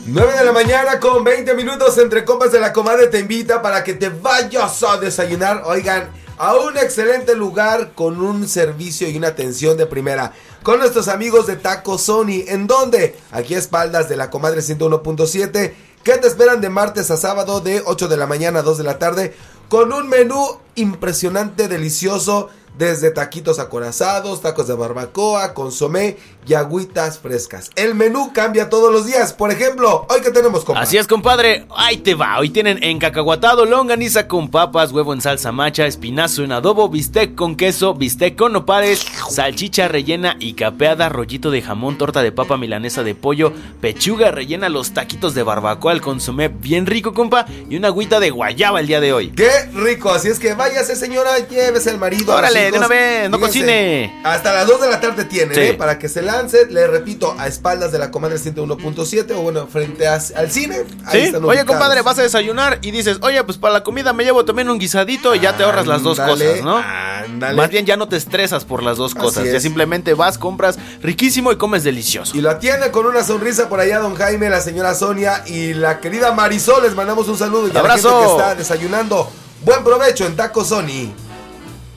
9 de la mañana con 20 minutos. Entre compas de la comadre te invita para que te vayas a desayunar. Oigan, a un excelente lugar con un servicio y una atención de primera. Con nuestros amigos de Taco Sony. ¿En dónde? Aquí a espaldas de la comadre 101.7. Que te esperan de martes a sábado de 8 de la mañana a 2 de la tarde. Con un menú impresionante, delicioso. Desde taquitos acorazados, tacos de barbacoa, consomé y agüitas frescas. El menú cambia todos los días. Por ejemplo, hoy que tenemos, compadre. Así es, compadre. Ahí te va. Hoy tienen encacahuatado, longaniza con papas, huevo en salsa macha, espinazo en adobo, bistec con queso, bistec con nopales, salchicha rellena y capeada, rollito de jamón, torta de papa milanesa de pollo, pechuga rellena, los taquitos de barbacoa, el consomé bien rico, compa, y una agüita de guayaba el día de hoy. ¡Qué rico! Así es que váyase, señora, llévese al marido. ¡Órale, de una vez! ¡No Fíjense, cocine! Hasta las 2 de la tarde tiene, Sí. para que se lance, le repito, a espaldas de la comadre 101.7 o bueno, frente al cine. Ahí ¿Sí? están Oye, ubicados. compadre, vas a desayunar y dices, oye, pues para la comida me llevo también un guisadito y ya te ahorras las dos Ándale, cosas, ¿no? ándale. Más bien ya no te estresas por las dos Así cosas. es. Ya simplemente vas, compras riquísimo y comes delicioso. Y lo atiende con una sonrisa por allá don Jaime, la señora Sonia y la querida Marisol. Les mandamos un saludo y a la ¡Abrazo! gente que está desayunando. Buen provecho en Taco Sony.